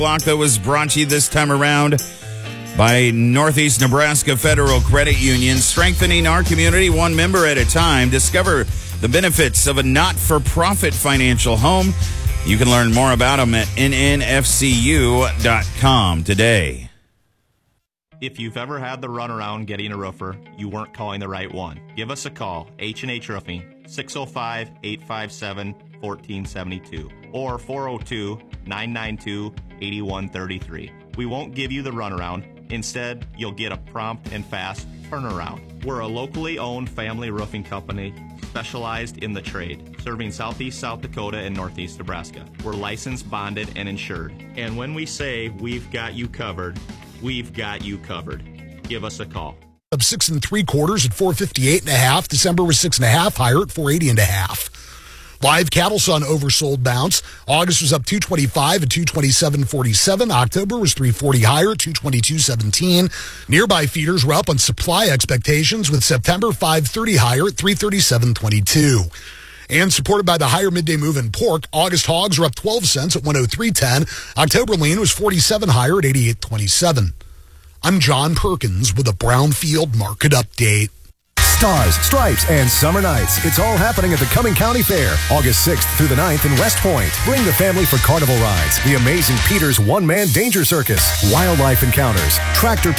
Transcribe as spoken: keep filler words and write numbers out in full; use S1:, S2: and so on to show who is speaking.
S1: Block that was brought to you this time around by Northeast Nebraska Federal Credit Union, strengthening our community one member at a time. Discover the benefits of a not-for-profit financial home. You can learn more about them at N N F C U dot com today.
S2: If you've ever had the runaround getting a roofer, you weren't calling the right one. Give us a call, H and H Roofing, six oh five, eight five seven, one four seven two or four oh two, nine nine two, eight one three three. We won't give you the runaround. Instead, you'll get a prompt and fast turnaround. We're a locally owned family roofing company specialized in the trade, serving Southeast South Dakota and Northeast Nebraska. We're licensed, bonded, and insured. And when we say we've got you covered, we've got you covered. Give us a call.
S3: Up six and three quarters at four fifty-eight and a half. December was six and a half, higher at four eighty and a half. Live cattle saw an oversold bounce. August was up two twenty-five at two twenty-seven forty-seven. October was three forty higher at two twenty-two seventeen. Nearby feeders were up on supply expectations with September five thirty higher at three thirty-seven twenty-two. And supported by the higher midday move in pork, August hogs were up twelve cents at one oh three ten. October lean was forty-seven higher at eighty-eight twenty-seven. I'm John Perkins with a Brownfield Market Update.
S4: Stars, Stripes, and Summer Nights. It's all happening at the Cumming County Fair, August sixth through the ninth in West Point. Bring the family for carnival rides, the amazing Peter's One-Man Danger Circus, wildlife encounters, tractor